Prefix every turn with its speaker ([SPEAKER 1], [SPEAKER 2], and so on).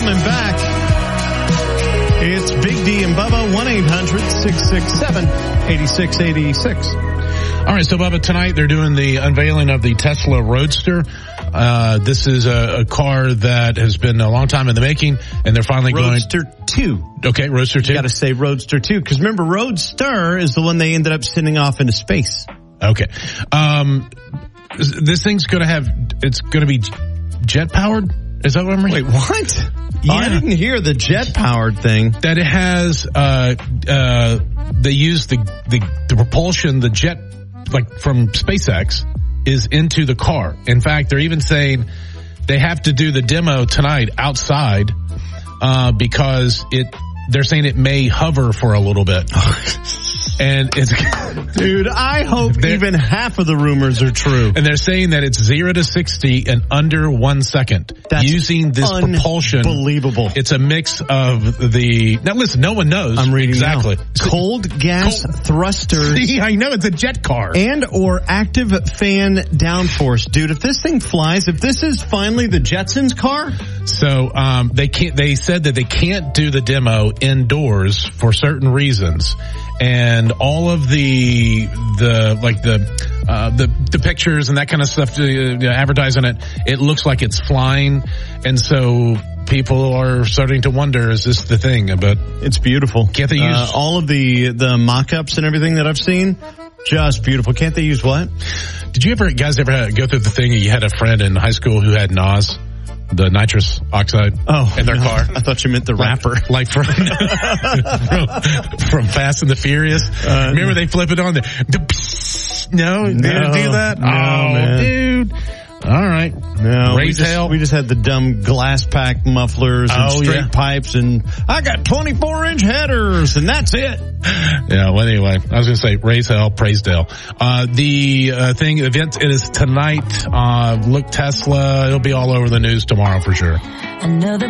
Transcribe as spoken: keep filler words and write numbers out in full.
[SPEAKER 1] coming back. It's Big D and Bubba, one eight hundred six six seven eight six eight six.
[SPEAKER 2] All right, so Bubba, tonight they're doing the unveiling of the Tesla Roadster. Uh, this is a, a car that has been a long time in the making, and they're finally
[SPEAKER 1] Roadster
[SPEAKER 2] going...
[SPEAKER 1] two.
[SPEAKER 2] Okay, Roadster two.
[SPEAKER 1] You gotta say Roadster two, because remember, Roadster is the one they ended up sending off into space.
[SPEAKER 2] Okay. Um, this thing's gonna have, it's gonna be jet powered? Is that what I'm reading?
[SPEAKER 1] Wait, what? Yeah. Oh, I didn't hear the jet powered thing.
[SPEAKER 2] That it has, uh, uh, they use the, the, the propulsion, the jet, like from SpaceX, is into the car. In fact, they're even saying they have to do the demo tonight outside, uh, because it, they're saying it may hover for a little bit. And it's,
[SPEAKER 1] dude, I hope even half of the rumors are true.
[SPEAKER 2] And they're saying that it's zero to sixty in under one second.
[SPEAKER 1] That's
[SPEAKER 2] using this propulsion.
[SPEAKER 1] Unbelievable.
[SPEAKER 2] It's a mix of the, now listen, no one knows.
[SPEAKER 1] I'm reading
[SPEAKER 2] exactly.
[SPEAKER 1] Now. Cold gas Cold, thrusters.
[SPEAKER 2] See, I know it's a jet car.
[SPEAKER 1] And or active fan downforce. Dude, if this thing flies, if this is finally the Jetsons car.
[SPEAKER 2] So, um, they can't, they said that they can't do the demo indoors for certain reasons. And all of the, the, like the, uh, the, the pictures and that kind of stuff to you know, advertising it, it looks like it's flying. And so people are starting to wonder, is this the thing? But
[SPEAKER 1] it's beautiful.
[SPEAKER 2] Can't they use
[SPEAKER 1] uh, all of the, the mock-ups and everything that I've seen? Just beautiful. Can't they use what?
[SPEAKER 2] Did you ever, guys ever have, go through the thing? You had a friend in high school who had N O S? The nitrous oxide
[SPEAKER 1] oh,
[SPEAKER 2] in their
[SPEAKER 1] no.
[SPEAKER 2] car.
[SPEAKER 1] I thought you meant the
[SPEAKER 2] like,
[SPEAKER 1] rapper.
[SPEAKER 2] Like from, from, from Fast and the Furious. Uh, Remember no. they flip it on there. No, they
[SPEAKER 1] no,
[SPEAKER 2] didn't do that?
[SPEAKER 1] No,
[SPEAKER 2] oh,
[SPEAKER 1] man.
[SPEAKER 2] Dude. All right.
[SPEAKER 1] No, we
[SPEAKER 2] Raise
[SPEAKER 1] just,
[SPEAKER 2] hell.
[SPEAKER 1] we just had the dumb glass pack mufflers and
[SPEAKER 2] oh,
[SPEAKER 1] straight
[SPEAKER 2] yeah.
[SPEAKER 1] pipes, and I got twenty-four inch headers, and that's it.
[SPEAKER 2] Yeah, well, anyway, I was going to say, raise hell, praise Dale. Uh, the uh, thing, event, it is tonight. Uh, look, Tesla, it'll be all over the news tomorrow for sure.
[SPEAKER 3] Another